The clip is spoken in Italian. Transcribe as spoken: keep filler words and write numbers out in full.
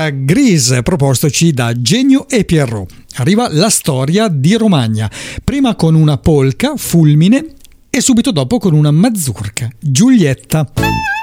Gris, propostoci da Genio e Pierrot. Arriva la storia di Romagna, prima con una polka, Fulmine, e subito dopo con una mazurka, Giulietta.